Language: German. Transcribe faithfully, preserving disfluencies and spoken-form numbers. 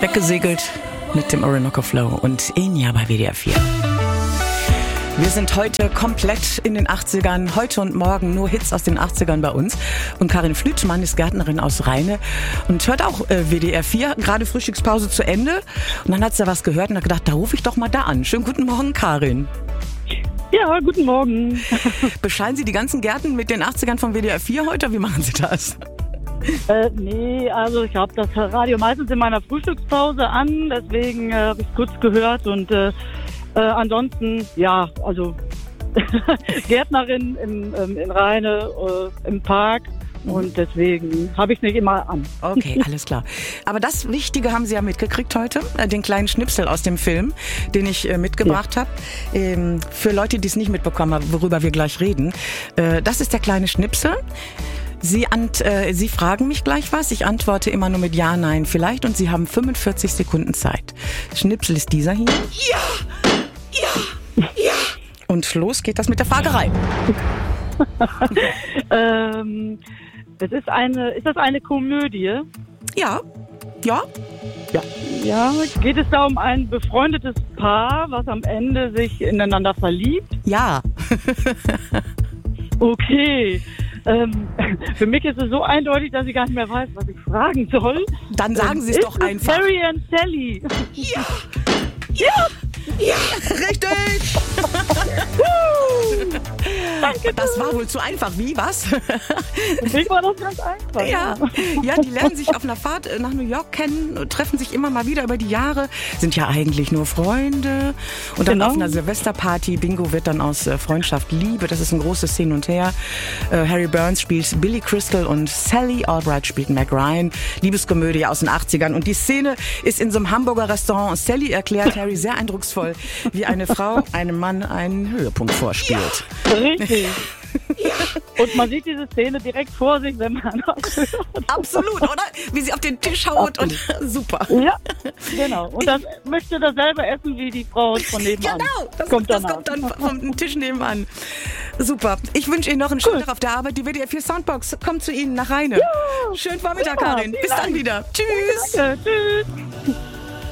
Weggesegelt mit dem Orinoco Flow und Enya bei W D R vier. Wir sind heute komplett in den achtzigern, heute und morgen nur Hits aus den achtzigern bei uns. Und Karin Flütmann ist Gärtnerin aus Rheine und hört auch äh, W D R vier, gerade Frühstückspause zu Ende. Und dann hat sie da was gehört und hat gedacht, da rufe ich doch mal da an. Schönen guten Morgen, Karin. Ja, guten Morgen. Bescheiden Sie die ganzen Gärten mit den achtzigern von W D R vier heute? Wie machen Sie das? Äh, nee, also ich habe das Radio meistens in meiner Frühstückspause an, deswegen äh, habe ich kurz gehört und äh, äh, ansonsten, ja, also Gärtnerin im, ähm, in Rheine, äh, im Park. Und deswegen habe ich es nicht immer an. Okay, alles klar. Aber das Wichtige haben Sie ja mitgekriegt heute, äh, den kleinen Schnipsel aus dem Film, den ich äh, mitgebracht ja. habe. Ähm, für Leute, die es nicht mitbekommen haben, worüber wir gleich reden. Äh, das ist der kleine Schnipsel. Sie, ant, äh, Sie fragen mich gleich was. Ich antworte immer nur mit Ja, Nein, vielleicht. Und Sie haben fünfundvierzig Sekunden Zeit. Schnipsel ist dieser hier. Ja, ja, ja. Und los geht das mit der Fragerei. ähm... Das ist eine, ist das eine Komödie? Ja, ja. Ja. Ja, geht es da um ein befreundetes Paar, was am Ende sich ineinander verliebt? Ja. Okay. Ähm, für mich ist es so eindeutig, dass ich gar nicht mehr weiß, was ich fragen soll. Dann sagen Sie es doch einfach. Harry and Sally. Ja. Ja. Ja, richtig! Danke. Das war wohl zu einfach. Wie, was? Für mich war das ganz einfach. Ja. Ja, die lernen sich auf einer Fahrt nach New York kennen, treffen sich immer mal wieder über die Jahre, sind ja eigentlich nur Freunde. Und dann genau. auf einer Silvesterparty, Bingo wird dann aus Freundschaft Liebe. Das ist ein großes Hin und Her. Harry Burns spielt Billy Crystal und Sally Albright spielt Meg Ryan. Liebeskomödie aus den achtzigern. Und die Szene ist in so einem Hamburger Restaurant. Sally erklärt Harry sehr eindrucksvoll, wie eine Frau einem Mann einen Höhepunkt vorspielt. Ja, richtig. Ja. Und man sieht diese Szene direkt vor sich, wenn man das hört. Absolut, oder? Wie sie auf den Tisch haut und super. Ja, genau. Und das möchte dasselbe essen wie die Frau von nebenan. Genau, das kommt, das kommt dann vom Tisch nebenan. Super. Ich wünsche Ihnen noch einen schönen Tag auf der Arbeit. Die W D R vier Soundbox kommt zu Ihnen nach Rheine. Ja. Schönen Vormittag, ja, Karin. Bis dann wieder. Tschüss. Danke. Tschüss.